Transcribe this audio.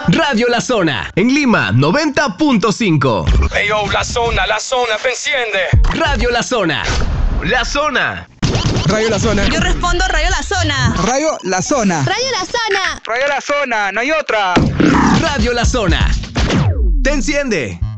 Radio La Zona, en Lima, 90.5. Hey yo, la zona, ¿me enciende? Radio La Zona. La Zona. Radio La Zona. Yo respondo Radio La Zona. Radio La Zona. Radio La Zona. Radio La Zona, no hay otra. Radio La Zona. Te enciende.